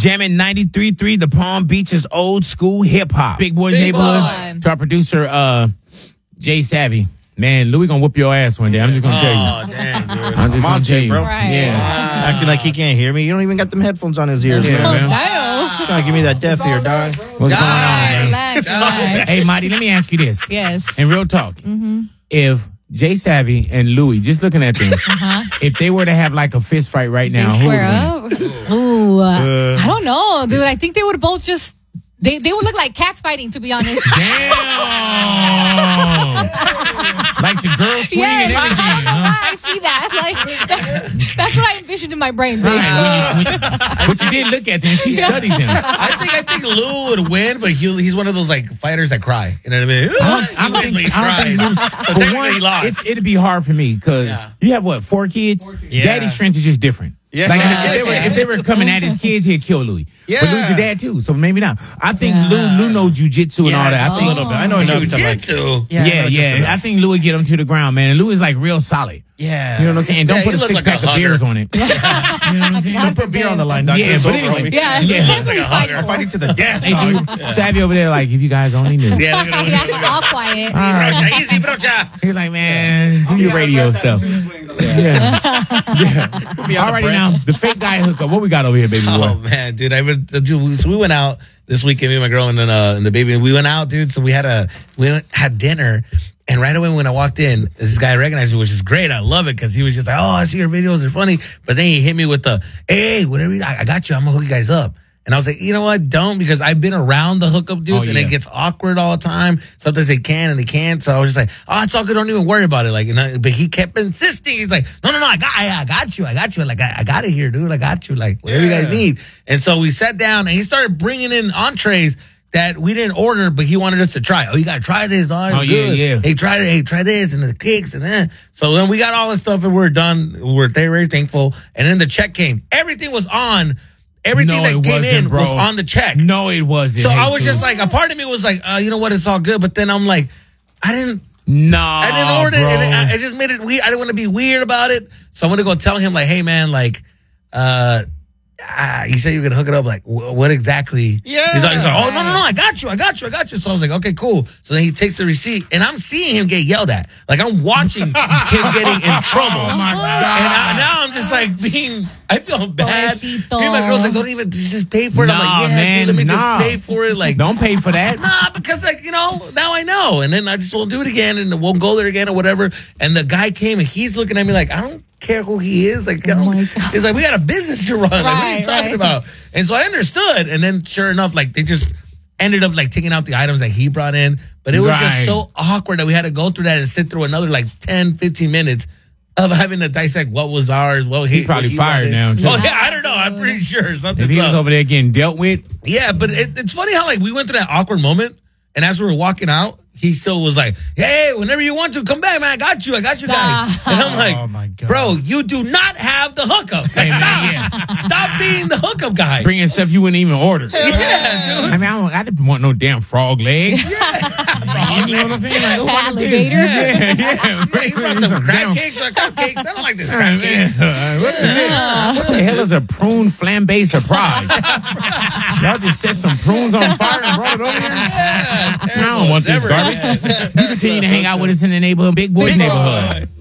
Jamming 93.3, the Palm Beaches old school hip hop. Big Boy's Neighborhood. To our producer, Jay Savvy. Man, Louis gonna whoop your ass one day. I'm just gonna tell you. Oh, damn, dude. I'm just gonna tell you. Bro. Right. Yeah. Acting like he can't hear me. You don't even got them headphones on his ears. Yeah, man. man. He's trying to give me that deaf ear, dog. What's going on, man? Relax. Hey, Marty, let me ask you this. Yes. In real talk, if Jay Savvy and Louis, just looking at them, if they were to have like a fist fight right now, who would Square win? up. Ooh, I don't know, dude. I think they would both just. They would look like cats fighting, to be honest. Damn! Like the girl swinging and Yes, everything. I don't know huh? why I see that. Like that's what I envisioned in my brain, baby. Right. But you did look at them. She studied them. I think Lou would win, but he's one of those like fighters that cry. You know what I mean? I don't think Lou, So for technically one, he lost. it'd be hard for me because you have what, 4 kids? Yeah. Daddy's strength is just different. Yeah. Like Yeah. if they were coming at his kids, he'd kill Louis. Yeah. But Louis your dad too, so maybe not. I think Lou know jujitsu and all that. I just think a little bit. I know enough to like. Jiu-jitsu. Yeah. I think Louis get him to the ground, man. And Louis is like real solid. Yeah. You know what I'm saying? Don't Yeah, put a he look 6 like a pack of hugger. beers on it. You know what I'm saying? Don't put beer on the line, dog. Yeah, It's but over, anyway. homie. Yeah, that's what he's fighting I'm for. fighting to the death. Hey, dog. dude, Savvy over there, like, if you guys only knew. Yeah, look at him. Yeah, all quiet. Brocha, easy, brocha. He's like, man, do your radio stuff. Yeah. Alrighty now, the fake guy hookup. What we got over here, baby boy? Oh man, dude! So we went out this weekend, me and my girl and the baby. And we went out, dude. So we had dinner, and right away when I walked in, this guy recognized me, which is great. I love it because he was just like, "Oh, I see your videos; they're funny." But then he hit me with the, "Hey, whatever, I got you. I'm gonna hook you guys up." And I was like, you know what? Don't, because I've been around the hookup dudes and it gets awkward all the time. Sometimes they can and they can't. So I was just like, oh, it's all good. Don't even worry about it. Like, but he kept insisting. He's like, no, I got you. Like, I got it here, dude. I got you. Like, whatever you guys need. And so we sat down and he started bringing in entrees that we didn't order, but he wanted us to try. Oh, you got to try this. Oh, good. Yeah. Hey, try it. Hey, try this and the cakes and then. So then we got all this stuff and we're done. We're very thankful. And then the check came. Everything was on. Everything that came in was on the check. No, it wasn't. So I was just like, a part of me was like, you know what? It's all good. But then I'm like, I didn't order it. And I just made it weird. I didn't want to be weird about it. So I'm going to go tell him like, hey man, like, you said you were going to hook it up. Like, what exactly? Yeah. He's like, oh, no, I got you. So I was like, okay, cool. So then he takes the receipt and I'm seeing him get yelled at. Like I'm watching him getting in trouble. Oh my God. And now I'm just like I feel bad. Pobrecito. Me and my girl's like, don't even just pay for it. I'm Nah, like, yeah, man, dude, let me nah. just pay for it. Like, Don't pay for that. nah, because like, now I know. And then I just won't do it again and won't go there again or whatever. And the guy came and he's looking at me like, I don't care who he is. Like, he's like, we got a business to run. Like, what are you talking about? And so I understood. And then sure enough, like they just ended up like taking out the items that he brought in. But it was just so awkward that we had to go through that and sit through another like 10, 15 minutes of having to dissect what was ours, He's probably fired now, too. Oh, yeah, I don't know. I'm pretty sure something's If he was up. over there getting dealt with. Yeah, but it's funny how like we went through that awkward moment, and as we were walking out, he still was like, "Hey, whenever you want to, come back, man. I got you guys." And I'm like, Oh, my God. "Bro, you do not have the hookup. Like, stop being the hookup guy." Bringing stuff you wouldn't even order. Yeah, dude. I mean, I didn't want no damn frog legs. You know what I'm saying? Like, who wanted this? Alligator. Yeah, he brought some crab cakes or cupcakes. I don't like this crab cakes. What the hell is a prune flambe surprise? Y'all just set some prunes on fire and brought it over here? Yeah, I don't want this never. garbage. You continue to hang out with us in the neighborhood, Big Boy's neighborhood.